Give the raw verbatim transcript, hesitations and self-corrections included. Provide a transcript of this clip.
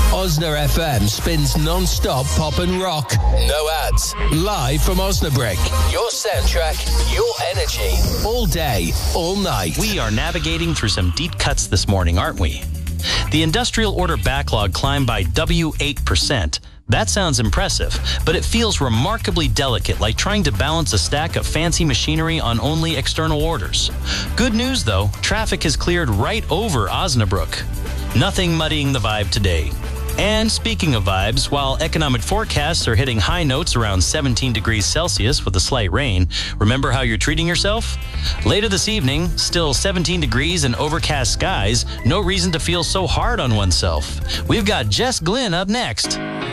Osna F M spins non-stop pop and rock. No ads. Live from Osnabrück. Your soundtrack, your energy. All day, all night. We are navigating through some deep cuts this morning, aren't we? The industrial order backlog climbed by W eight percent. That sounds impressive, but it feels remarkably delicate, like trying to balance a stack of fancy machinery on only external orders. Good news, though, traffic has cleared right over Osnabrück. Nothing muddying the vibe today. And speaking of vibes, while economic forecasts are hitting high notes around seventeen degrees Celsius with a slight rain, remember how you're treating yourself? Later this evening, still seventeen degrees and overcast skies, no reason to feel so hard on oneself. We've got Jess Glynn up next.